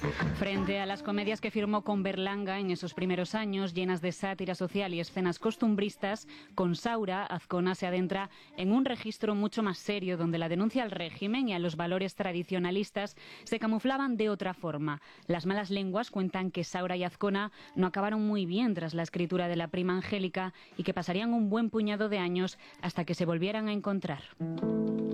Frente a las comedias que firmó con Berlanga en esos primeros años, llenas de sátira social y escenas costumbristas, con Saura, Azcona se adentra en un registro mucho más serio, donde la denuncia al régimen y a los valores tradicionalistas se camuflaban de otra forma. Las malas lenguas cuentan que Saura y Azcona no acabaron muy bien tras la escritura de La prima Angélica y que pasarían un buen puñado de años hasta que se volvieran a encontrar.